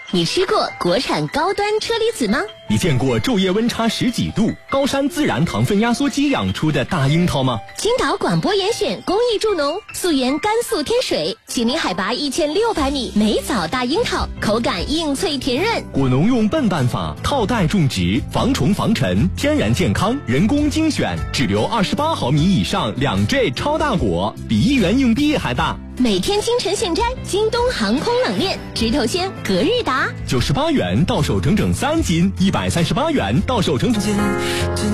你吃过国产高端车厘子吗？ 你见过昼夜温差10几度、高山自然糖分压缩机养出的大樱桃吗？ 青岛广播严选公益助农，溯源甘肃天水，喜临海拔1600米，梅枣大樱桃，口感硬脆甜润。 果农用笨办法套袋种植，防虫防尘，天然健康，人工精选，只留28毫米以上2J 超大果，比1元硬币还大。 每天清晨现摘，京东航空冷链，直头鲜隔日达， 98元到手整整3斤，138元到手整整。